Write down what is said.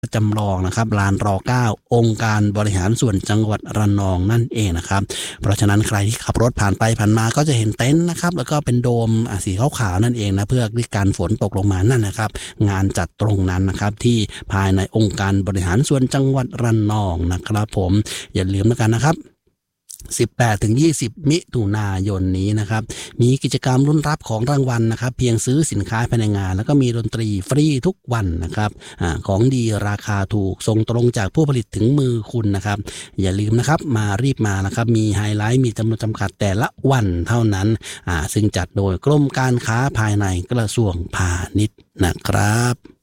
จำลองนะครับลานร9องค์การบริหารส่วนจังหวัดระนองนั่นเองนะครับเพราะฉะนั้นใครที่ขับรถผ่านไปผ่านมาก็จะเห็นเต็นท์นะครับแล้วก็เป็นโดมสีขาวๆนั่นเองนะเพื่อที่การฝนตกลงมานั่นนะครับงานจัดตรงนั้นนะครับที่ภายในองค์การบริหารส่วนจังหวัดระนองนะครับผมอย่าลืมกันนะครับ18-20 มิถุนายนนี้นะครับมีกิจกรรมรุ่นรับของรางวัลนะครับเพียงซื้อสินค้าภายในงานแล้วก็มีดนตรีฟรีทุกวันนะครับของดีราคาถูกส่งตรงจากผู้ผลิตถึงมือคุณนะครับอย่าลืมนะครับรีบมานะครับมีไฮไลท์มีจำนวนจำกัดแต่ละวันเท่านั้นซึ่งจัดโดยกรมการค้าภายในกระทรวงพาณิชย์นะครับ